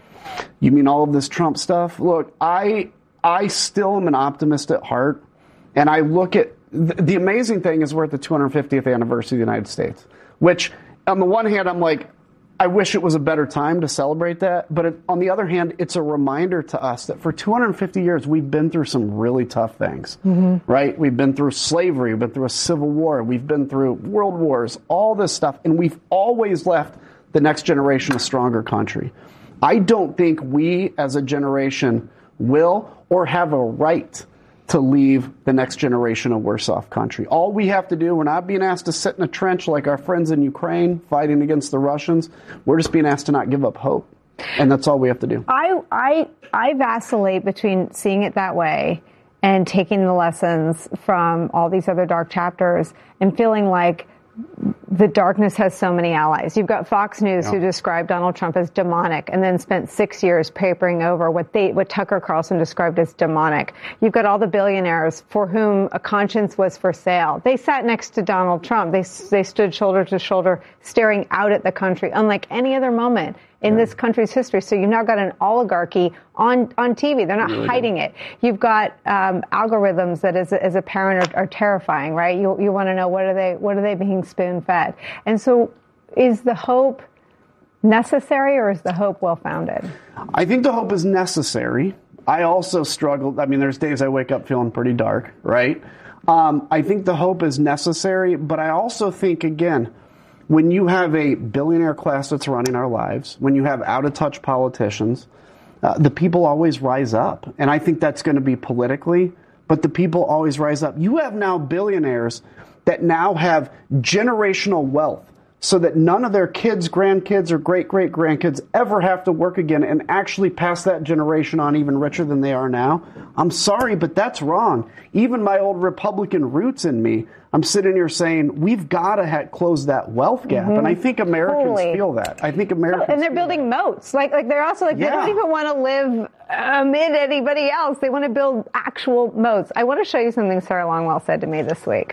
You mean all of this Trump stuff? Look, I I still am an optimist at heart, and I look at the, the amazing thing is we're at the two hundred fiftieth anniversary of the United States, which on the one hand I'm like, I wish it was a better time to celebrate that, but it, on the other hand, it's a reminder to us that for two hundred fifty years we've been through some really tough things, mm-hmm. right? We've been through slavery, we've been through a civil war, we've been through world wars, all this stuff, and we've always left the next generation a stronger country. I don't think we as a generation will or have a right to leave the next generation a worse off country. All we have to do, we're not being asked to sit in a trench like our friends in Ukraine fighting against the Russians. We're just being asked to not give up hope. And that's all we have to do. I I I vacillate between seeing it that way and taking the lessons from all these other dark chapters and feeling like the darkness has so many allies. You've got Fox News, yeah. who described Donald Trump as demonic and then spent six years papering over what they, what Tucker Carlson described as demonic. You've got all the billionaires for whom a conscience was for sale. They sat next to Donald Trump. They, they stood shoulder to shoulder, staring out at the country, unlike any other moment in yeah. this country's history. So you've now got an oligarchy on, on T V. They're not really hiding do. it. You've got um, algorithms that, as a, as a parent, are, are terrifying, right? You you want to know what are they what are they being spoon fed? And so, is the hope necessary or is the hope well founded? I think the hope is necessary. I also struggle. I mean, there's days I wake up feeling pretty dark, right? Um, I think the hope is necessary, but I also think again, when you have a billionaire class that's running our lives, when you have out-of-touch politicians, uh, the people always rise up. And I think that's going to be politically, but the people always rise up. You have now billionaires that now have generational wealth so that none of their kids, grandkids, or great-great-grandkids ever have to work again and actually pass that generation on even richer than they are now. I'm sorry, but that's wrong. Even my old Republican roots in me, I'm sitting here saying we've got to ha- close that wealth gap, mm-hmm. and I think Americans totally. feel that. I think Americans, and they're building that. moats. Like, like they're also like yeah. they don't even want to live amid anybody else. They want to build actual moats. I want to show you something Sarah Longwell said to me this week.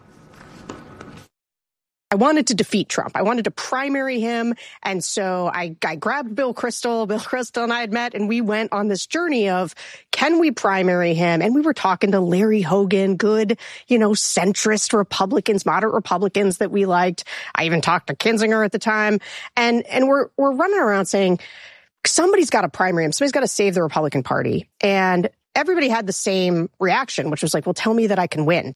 I wanted to defeat Trump. I wanted to primary him. And so I, I grabbed Bill Kristol. Bill Kristol and I had met, and we went on this journey of, can we primary him? And we were talking to Larry Hogan, good, you know, centrist Republicans, moderate Republicans that we liked. I even talked to Kinzinger at the time. And, and we're, we're running around saying, somebody's got to primary him. Somebody's got to save the Republican Party. And everybody had the same reaction, which was like, well, tell me that I can win.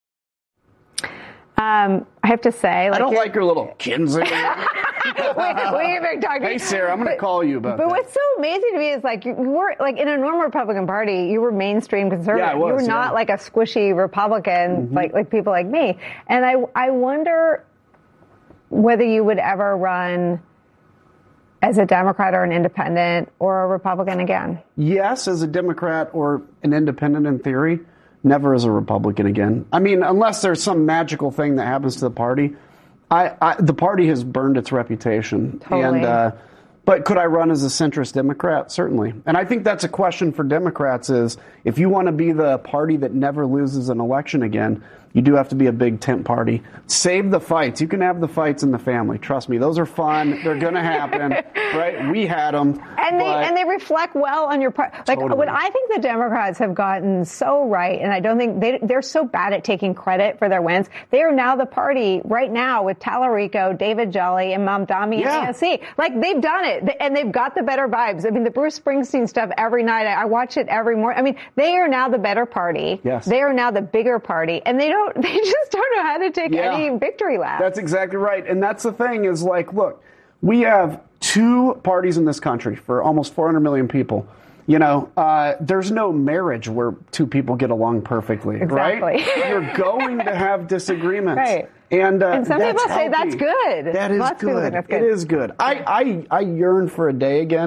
Um, I have to say, like, I don't like your little Kinzinger. we, we've been talking. Hey, Sarah, I'm going to call you about but that. But what's so amazing to me is, like, you were, like, in a normal Republican Party, you were mainstream conservative. Yeah, I was, you were not, yeah. like, a squishy Republican, Mm-hmm. like, like people like me. And I, I wonder whether you would ever run as a Democrat or an independent or a Republican again. Yes, as a Democrat or an independent in theory. Never as a Republican again. I mean, unless there's some magical thing that happens to the party. I, I the party has burned its reputation. Totally. And, uh, but could I run as a centrist Democrat? Certainly. And I think that's a question for Democrats is, if you want to be the party that never loses an election again, you do have to be a big tent party. Save the fights. You can have the fights in the family. Trust me, those are fun. They're going to happen, right? We had them. And they and they reflect well on your part. Like, Totally. what I think the Democrats have gotten so right, and I don't think they, they're so bad at taking credit for their wins. They are now the party right now with Tallarico, David Jolly, and Mamdani Yeah. and A O C. Like, they've done it, and they've got the better vibes. I mean, the Bruce Springsteen stuff every night. I, I watch it every morning. I mean, they are now the better party. Yes. They are now the bigger party, and they don't. They just don't know how to take Yeah. any victory lap. That's exactly right. And that's the thing is, like, look, we have two parties in this country for almost four hundred million people. You know, uh, there's no marriage where two people get along perfectly, Exactly. right? You're going to have disagreements. Right. And, uh, And some that's people say healthy. that's good. That is Lots of people good. think that's good. It is good. I, I, I yearn for a day again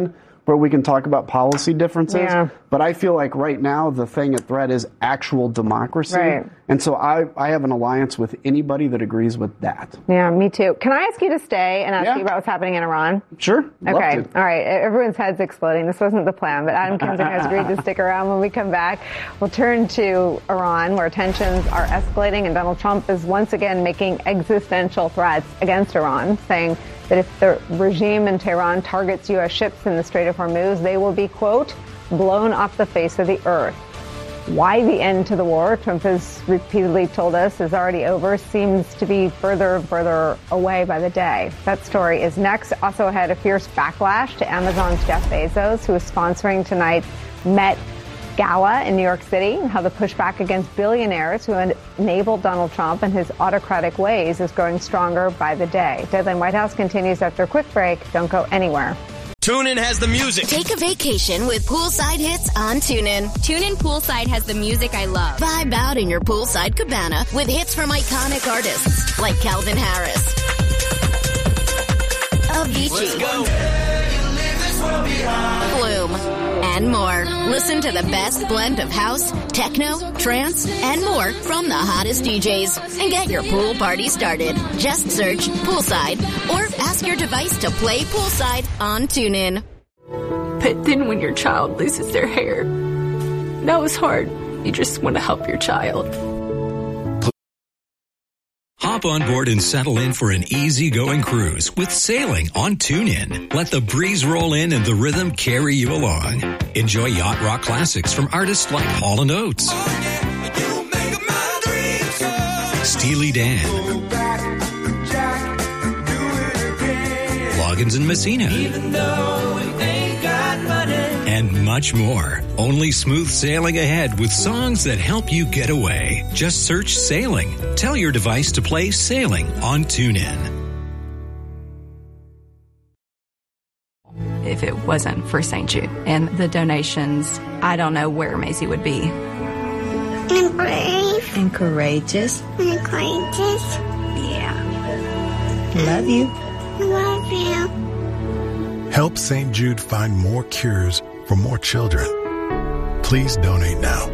where we can talk about policy differences. Yeah. But I feel like right now the thing at threat is actual democracy. Right. And so I, I have an alliance with anybody that agrees with that. Yeah, me too. Can I ask you to stay and ask Yeah. you about what's happening in Iran? Sure. Love Okay. to. All right. Everyone's head's exploding. This wasn't the plan, but Adam Kinzinger has agreed to stick around. When we come back, we'll turn to Iran, where tensions are escalating, and Donald Trump is once again making existential threats against Iran, saying that if the regime in Tehran targets U S ships in the Strait of Hormuz, they will be, quote, blown off the face of the earth. Why the end to the war, Trump has repeatedly told us, is already over, seems to be further and further away by the day. That story is next. Also ahead, a fierce backlash to Amazon's Jeff Bezos, who is sponsoring tonight's Met Gala in New York City, and how the pushback against billionaires who enabled Donald Trump and his autocratic ways is growing stronger by the day. Deadline White House continues after a quick break. Don't go anywhere. TuneIn has the music. Take a vacation with Poolside Hits on TuneIn. TuneIn Poolside has the music I love. Vibe out in your poolside cabana with hits from iconic artists like Calvin Harris, Avicii, Flume, and more. Listen to the best blend of house, techno, trance, and more from the hottest D Js. And get your pool party started. Just search Poolside or ask your device to play Poolside on TuneIn. But then when your child loses their hair, that was hard. You just want to help your child. Hop on board and settle in for an easy-going cruise with sailing on TuneIn. Let the breeze roll in and the rhythm carry you along. Enjoy yacht rock classics from artists like Hall and Oates, Steely Dan, Loggins and Messina, and much more. Only smooth sailing ahead with songs that help you get away. Just search Sailing. Tell your device to play Sailing on TuneIn. If it wasn't for Saint Jude and the donations, I don't know where Maisie would be. I'm brave. And courageous. And courageous. Yeah. Love you. I love you. Help Saint Jude find more cures for more children. Please donate now.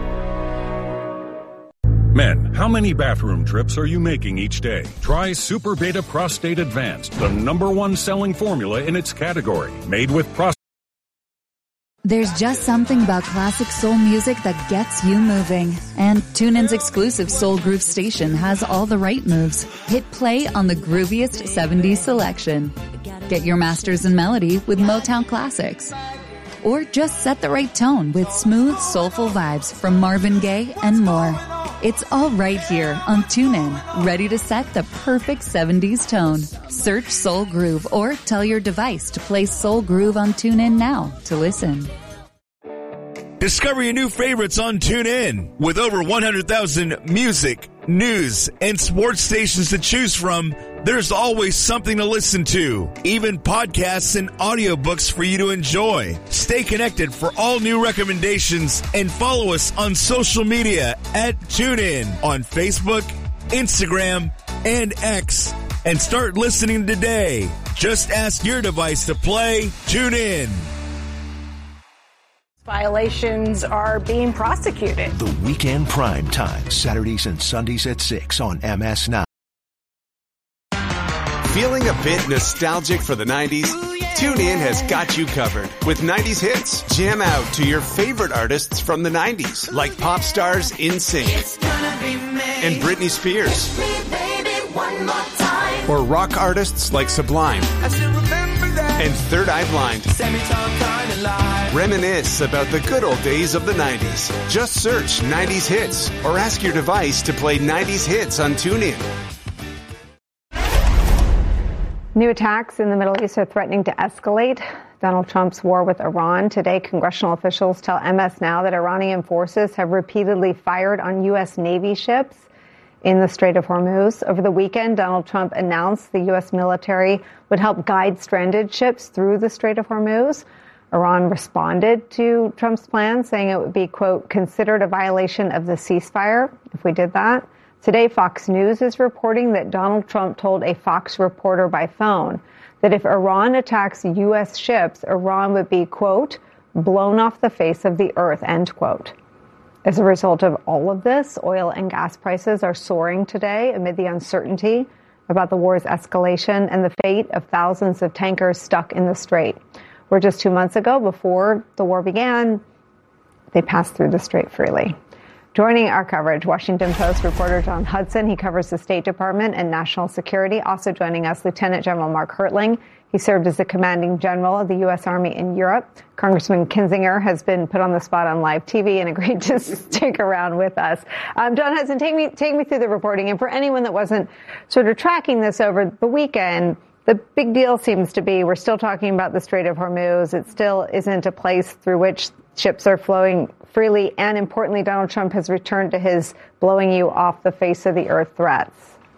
Men, how many bathroom trips are you making each day? Try Super Beta Prostate Advanced, the number one selling formula in its category. Made with prostate. There's just something about classic soul music that gets you moving. And TuneIn's exclusive Soul Groove station has all the right moves. Hit play on the grooviest seventies selection. Get your masters in melody with Motown classics. Or just set the right tone with smooth, soulful vibes from Marvin Gaye and more. It's all right here on TuneIn, ready to set the perfect seventies tone. Search Soul Groove or tell your device to play Soul Groove on TuneIn now to listen. Discover your new favorites on TuneIn. With over one hundred thousand music, news, and sports stations to choose from, there's always something to listen to. Even podcasts and audiobooks for you to enjoy. Stay connected for all new recommendations and follow us on social media at TuneIn on Facebook, Instagram, and X. And start listening today. Just ask your device to play TuneIn. Violations are being prosecuted. The Weekend Prime Time, Saturdays and Sundays at six on M S nine. Feeling a bit nostalgic for the nineties? TuneIn has got you covered with nineties hits. Jam out to your favorite artists from the nineties, like pop stars NSYNC and Britney Spears, or rock artists like Sublime and Third Eye Blind. Reminisce about the good old days of the nineties. Just search nineties hits or ask your device to play nineties hits on TuneIn. New attacks in the Middle East are threatening to escalate Donald Trump's war with Iran. Today, congressional officials tell M S Now that Iranian forces have repeatedly fired on U S Navy ships in the Strait of Hormuz. Over the weekend, Donald Trump announced the U S military would help guide stranded ships through the Strait of Hormuz. Iran responded to Trump's plan, saying it would be, quote, considered a violation of the ceasefire if we did that. Today, Fox News is reporting that Donald Trump told a Fox reporter by phone that if Iran attacks U S ships, Iran would be, quote, blown off the face of the earth, end quote. As a result of all of this, oil and gas prices are soaring today amid the uncertainty about the war's escalation and the fate of thousands of tankers stuck in the strait, where just two months ago, before the war began, they passed through the strait freely. Joining our coverage, Washington Post reporter John Hudson. He covers the State Department and national security. Also joining us, Lieutenant General Mark Hertling. He served as the commanding general of the U S. Army in Europe. Congressman Kinzinger has been put on the spot on live T V and agreed to stick around with us. Um, John Hudson, take me, take me through the reporting. And for anyone that wasn't sort of tracking this over the weekend, the big deal seems to be we're still talking about the Strait of Hormuz. It still isn't a place through which ships are flowing freely. And importantly, Donald Trump has returned to his blowing you off the face of the earth threats.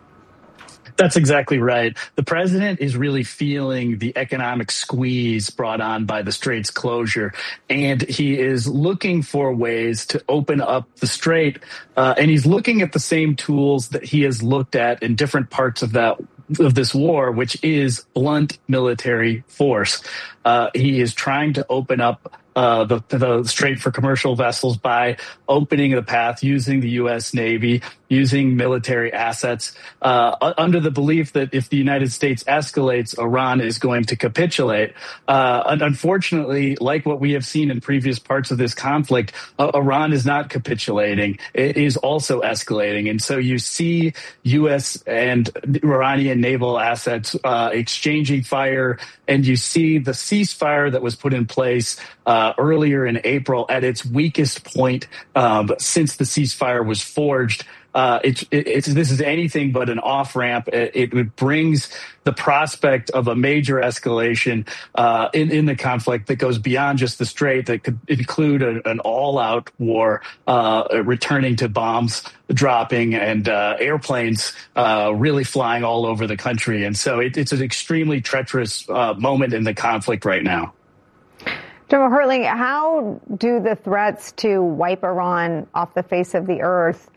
That's exactly right. The president is really feeling the economic squeeze brought on by the strait's closure, and he is looking for ways to open up the strait, uh, and he's looking at the same tools that he has looked at in different parts of that of this war, which is blunt military force. Uh, he is trying to open up Uh, the, the strait for commercial vessels by opening the path, using the U S. Navy, using military assets, uh, under the belief that if the United States escalates, Iran is going to capitulate. Uh, and unfortunately, like what we have seen in previous parts of this conflict, uh, Iran is not capitulating. It is also escalating. And so you see U S and Iranian naval assets uh, exchanging fire, and you see the ceasefire that was put in place Uh, earlier in April at its weakest point um, since the ceasefire was forged. Uh, it's, it's, this is anything but an off-ramp. It, it brings the prospect of a major escalation uh, in, in the conflict that goes beyond just the strait, that could include a, an all-out war, uh, returning to bombs dropping and uh, airplanes uh, really flying all over the country. And so it, it's an extremely treacherous uh, moment in the conflict right now. General Hertling, how do the threats to wipe Iran off the face of the earth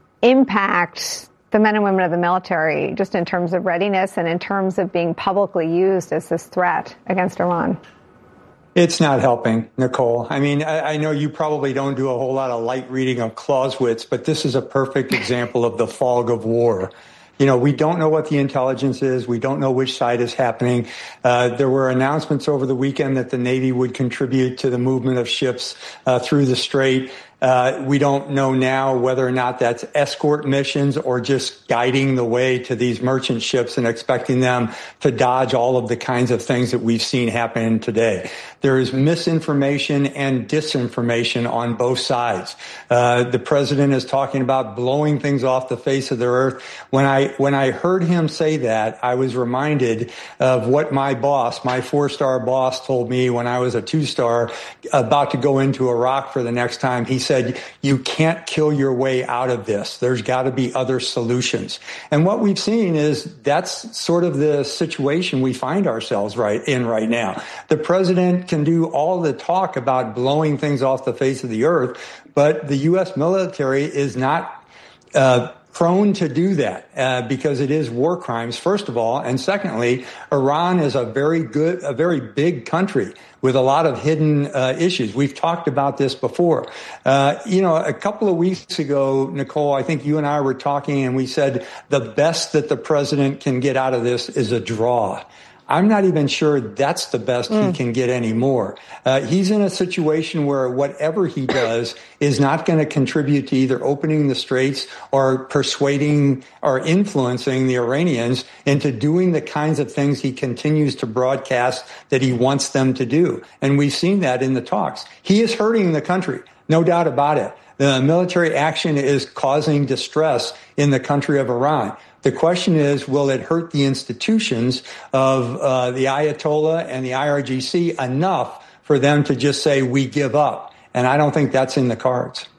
impact the men and women of the military, just in terms of readiness and in terms of being publicly used as this threat against Iran? It's not helping, Nicole. I mean, I, I know you probably don't do a whole lot of light reading of Clausewitz, but this is a perfect example of the fog of war. You know, we don't know what the intelligence is. We don't know which side is happening. Uh, there were announcements over the weekend that the Navy would contribute to the movement of ships uh, through the strait. Uh, we don't know now whether or not that's escort missions or just guiding the way to these merchant ships and expecting them to dodge all of the kinds of things that we've seen happen today. There is misinformation and disinformation on both sides. Uh, the president is talking about blowing things off the face of the earth. When I, when I heard him say that, I was reminded of what my boss, my four-star boss, told me when I was a two-star about to go into Iraq for the next time. He said, you can't kill your way out of this. There's got to be other solutions. And what we've seen is that's sort of the situation we find ourselves right in right now. The president can do all the talk about blowing things off the face of the earth, but the U S military is not uh, prone to do that uh, because it is war crimes, first of all. And secondly, Iran is a very good, a very big country with a lot of hidden uh, issues. We've talked about this before. Uh, you know, a couple of weeks ago, Nicole, I think you and I were talking and we said the best that the president can get out of this is a draw. I'm not even sure that's the best mm. he can get anymore. Uh, he's in a situation where whatever he does is not going to contribute to either opening the straits or persuading or influencing the Iranians into doing the kinds of things he continues to broadcast that he wants them to do. And we've seen that in the talks. He is hurting the country, no doubt about it. The military action is causing distress in the country of Iran. The question is, will it hurt the institutions of uh, the Ayatollah and the I R G C enough for them to just say, we give up? And I don't think that's in the cards.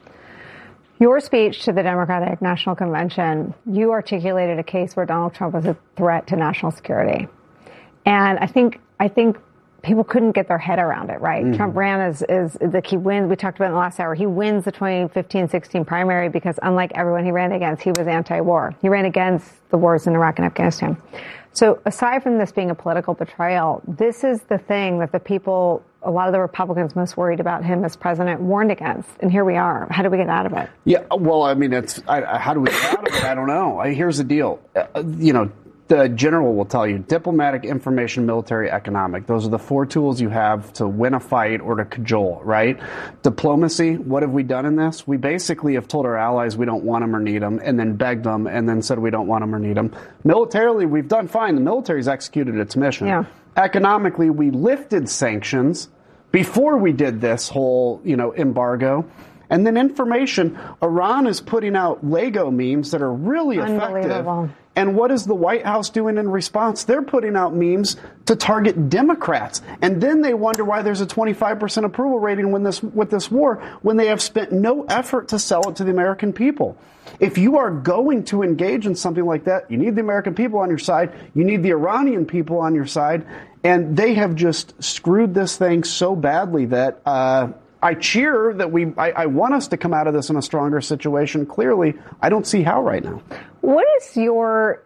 Your speech to the Democratic National Convention, you articulated a case where Donald Trump was a threat to national security. And I think I think people couldn't get their head around it, right? Mm-hmm. Trump ran as, as like he wins. We talked about in the last hour. He wins the twenty fifteen sixteen primary because unlike everyone he ran against, he was anti-war. He ran against the wars in Iraq and Afghanistan. So aside from this being a political betrayal, this is the thing that the people, a lot of the Republicans most worried about him as president, warned against. And here we are. How do we get out of it? Yeah, well, I mean, it's I, how do we get out of it? I don't know. I, here's the deal. Uh, you know, the general will tell you, diplomatic, information, military, economic. Those are the four tools you have to win a fight or to cajole, right? Diplomacy, what have we done in this? We basically have told our allies we don't want them or need them, and then begged them, and then said we don't want them or need them. Militarily, we've done fine. The military's executed its mission. Yeah. Economically, we lifted sanctions before we did this whole, you know, embargo. And then information, Iran is putting out Lego memes that are really effective. And what is the White House doing in response? They're putting out memes to target Democrats. And then they wonder why there's a twenty-five percent approval rating when this, with this war when they have spent no effort to sell it to the American people. If you are going to engage in something like that, you need the American people on your side. You need the Iranian people on your side. And they have just screwed this thing so badly that uh, I cheer that we I, I want us to come out of this in a stronger situation. Clearly, I don't see how right now. What is your